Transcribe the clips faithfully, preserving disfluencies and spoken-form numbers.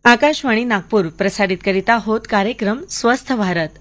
आकाशवाणी नागपूर प्रसारित करीत आहोत कार्यक्रम स्वस्थ भारत.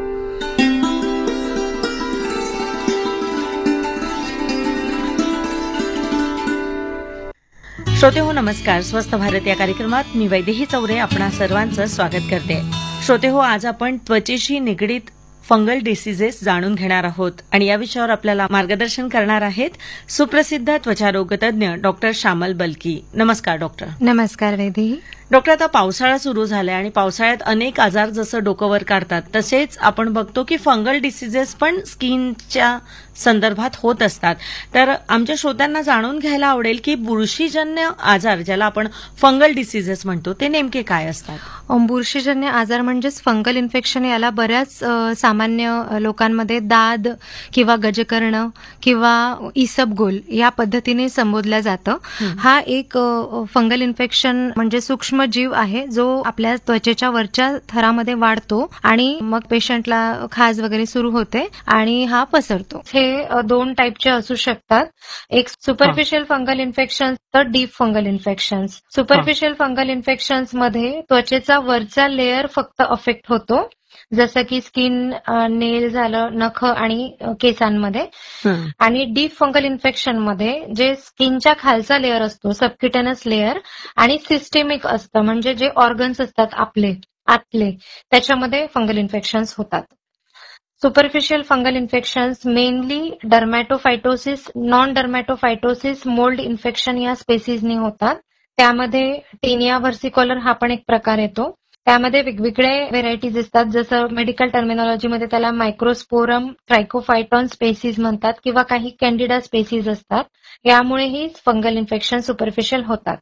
श्रोते हो नमस्कार. स्वस्थ भारत या कार्यक्रमात मी वैदेही चौरे आपणा सर्वांचं स्वागत करते. श्रोते हो, आज आपण त्वचेशी निगडीत फंगल डिसीजेस जाणून घेणार आहोत आणि या विषयावर आपल्याला मार्गदर्शन करणार आहेत सुप्रसिद्ध त्वचारोग तज्ञ डॉक्टर श्यामल बलकी. नमस्कार डॉक्टर. नमस्कार वैदेही. डॉक्टर, आता पावसाळा सुरू झालाय आणि पावसाळ्यात अनेक आजार जसं डोकं वर काढतात तसेच आपण बघतो की फंगल डिसीजेस पण स्किनच्या संदर्भात होत असतात. तर आमच्या श्रोत्यांना जाणून घ्यायला आवडेल की बुरशीजन्य आजार, ज्याला आपण फंगल डिसीजेस म्हणतो, ते नेमके काय असतात? बुरशीजन्य आजार म्हणजेच फंगल इन्फेक्शन. याला बऱ्याच सामान्य लोकांमध्ये दाद किंवा गजकर्ण किंवा इसबगोल या पद्धतीने संबोधलं जातं. हा एक फंगल इन्फेक्शन म्हणजे सूक्ष्म जीव आहे जो आपल्या त्वचेच्या वरच्या थरामध्ये वाढतो आणि मग पेशंटला खाज वगैरे सुरू होते आणि हा पसरतो. हे दोन टाईपचे असू शकतात. एक सुपरफिशियल फंगल इन्फेक्शन तर deep fungal infection. Superficial fungal infections मध्ये त्वचेचा वरचा लेअर फक्त अफेक्ट होतो, जसं की स्किन, नेल झालं, नख आणि केसांमध्ये. आणि डीप फंगल इन्फेक्शन मध्ये जे स्किनच्या खालचा लेअर असतो, सबक्युटेनस लेअर, आणि सिस्टेमिक असतं म्हणजे जे ऑर्गन्स असतात आपले आतले, त्याच्यामध्ये फंगल इन्फेक्शन्स होतात. Superficial fungal infections mainly डर्मॅटोफायटोसिस, non डर्मॅटोफायटोसिस, mould infection या स्पेसिसनी होतात. त्यामध्ये टेनिया व्हर्सिकोलर हा पण एक प्रकार येतो. त्यामध्ये वेगवेगळे व्हेरायटीज असतात, जसं मेडिकल टर्मिनॉलॉजीमध्ये त्याला मायक्रोस्पोरम ट्रायकोफायटॉन स्पेसिस म्हणतात किंवा काही कॅन्डिडा स्पेसिस असतात. यामुळेही फंगल इन्फेक्शन सुपरफिशियल होतात.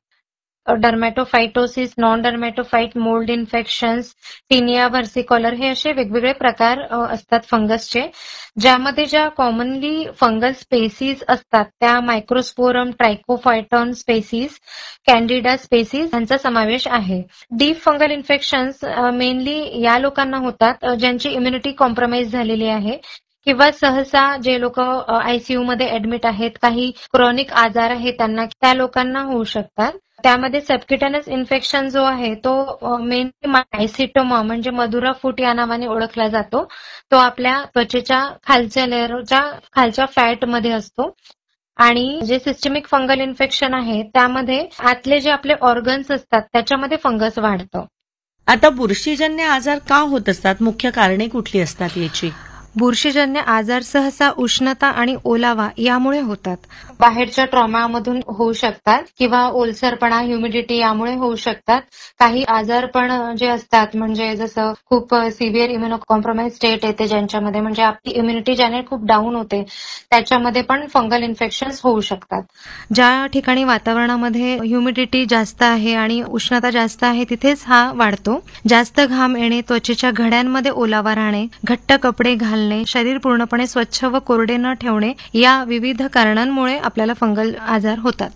डर्मॅटोफायटोसिस, नॉन डर्मॅटोफाइट, मोल्ड इन्फेक्शन्स, टीनिया व्हर्सिकोलर हे असे वेगवेगळे प्रकार असतात फंगसचे, ज्यामध्ये ज्या कॉमनली फंगल स्पेसिस असतात त्या मायक्रोस्पोरम ट्रायकोफायटॉन स्पेसिस, कॅन्डिडा स्पेसिस यांचा समावेश आहे. डीप फंगल इन्फेक्शन्स मेनली या लोकांना होतात ज्यांची इम्युनिटी कॉम्प्रोमाइज झालेली आहे किंवा सहसा जे लोक आयसीयू मध्ये ऍडमिट आहेत, काही क्रॉनिक आजार आहे त्यांना, त्या लोकांना होऊ शकतात. त्यामध्ये सबक्युटेनस इन्फेक्शन जो आहे तो मेनली मायसिटोमा म्हणजे मधुरा फूट या नावाने ओळखला जातो. तो आपल्या त्वचेच्या खालच्या लेअरच्या खालच्या फॅट मध्ये असतो. आणि जे सिस्टेमिक फंगल इन्फेक्शन आहे त्यामध्ये आतले जे आपले ऑर्गन्स असतात त्याच्यामध्ये फंगस वाढतं. आता बुरशीजन्य आजार का होत असतात? मुख्य कारणे कुठली असतात याची? बुरशीजन्य आजार सहसा उष्णता आणि ओलावा यामुळे होतात. बाहेरच्या ट्रॉमामधून होऊ शकतात किंवा ओलसरपणा, ह्युमिडिटी यामुळे होऊ शकतात. काही आजार पण जे असतात म्हणजे जसं खूप सिव्हिअर इम्युनो कॉम्प्रोमाइज स्टेट येते ज्यांच्यामध्ये, म्हणजे आपली इम्युनिटी ज्याने खूप डाऊन होते, त्याच्यामध्ये पण फंगल इन्फेक्शन्स होऊ शकतात. ज्या ठिकाणी वातावरणामध्ये ह्युमिडिटी जास्त आहे आणि उष्णता जास्त आहे तिथेच हा वाढतो. जास्त घाम येणे, त्वचेच्या घड्यांमध्ये ओलावा राहणे, घट्ट कपडे घालणे, शरीर पूर्णपणे स्वच्छ व कोरडे न ठेवणे या विविध कारणांमुळे आपल्याला फंगल आजार होतात.